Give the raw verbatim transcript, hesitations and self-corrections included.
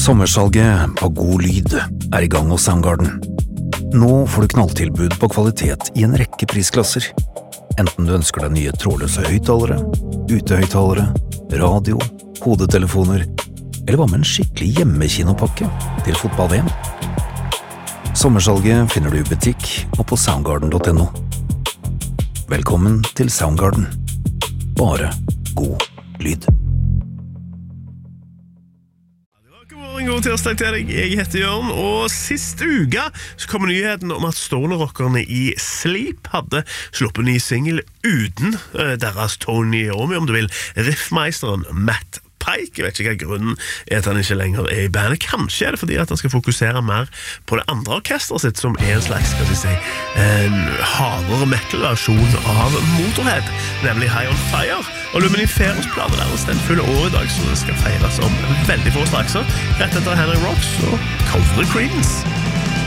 Sommersalget på god lyd er i gang hos Soundgarden. Nå får du knalltilbud på kvalitet i en rekke prisklasser. Enten du ønsker deg nye trådløse høyttalere, utehøyttalere, radio, hodetelefoner, eller hva med en skikkelig hjemmekinopakke til fotball-V M. Sommersalget finner du i butikk og på soundgarden punktum no. Velkommen til Soundgarden. Bare god lyd. God tirsdag til deg, jeg heter Jørn, og sist uke så kom nyheten om at Stoner-rockerne i Sleep hadde sluppet ny single uten uh, deres Tony Iommi, om du vil, riffmeisteren Matt Pike. Jeg vet ikke hva grunnen er at han ikke lenger er i bandet. Kanskje er det fordi at han skal fokusere mer på det andre orkestret sitt, som er en slags, skal vi si, en hardere metal-versjon av Motorhead, nemlig High on Fire. Og Luminiferos-planen deres, den fulle år i dag, så det skal feires om veldig få straks. Rett etter Henry Rocks og Cover the Creedence.